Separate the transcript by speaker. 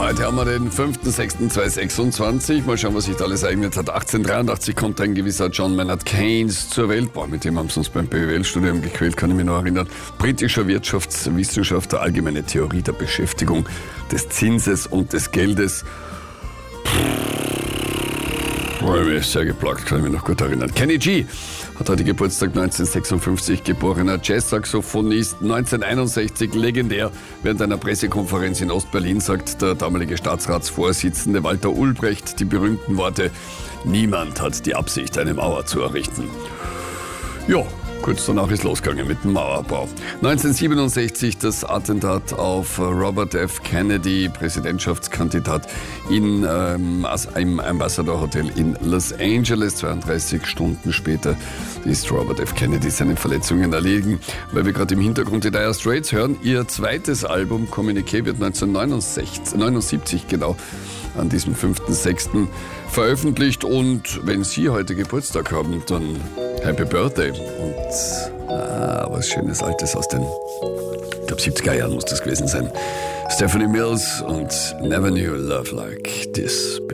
Speaker 1: Heute haben wir den 5.6.2026. Mal schauen, was sich da alles ereignet hat. 1883 kommt ein gewisser John Maynard Keynes zur Welt. Mit dem haben sie uns beim BWL-Studium gequält, kann ich mich noch erinnern. Britischer Wirtschaftswissenschaftler, allgemeine Theorie der Beschäftigung, des Zinses und des Geldes. Ich bin sehr geplagt, kann ich mich noch gut erinnern. Kenny G hat heute Geburtstag, 1956 geborener Jazz-Saxophonist, 1961 legendär. Während einer Pressekonferenz in Ostberlin sagt der damalige Staatsratsvorsitzende Walter Ulbricht die berühmten Worte: Niemand hat die Absicht, eine Mauer zu errichten. Ja, kurz danach ist losgegangen mit dem Mauerbau. 1967 das Attentat auf Robert F. Kennedy, Präsidentschaftskandidat im Ambassador Hotel in Los Angeles. 32 Stunden später ist Robert F. Kennedy seinen Verletzungen erlegen. Weil wir gerade im Hintergrund die Dire Straits hören, ihr zweites Album Communiqué wird 1979 genau an diesem 5.6. veröffentlicht. Und wenn Sie heute Geburtstag haben, dann Happy Birthday. Und was Schönes Altes aus den, ich glaube, 70er Jahren muss das gewesen sein. Stephanie Mills und Never Knew Love Like This Before.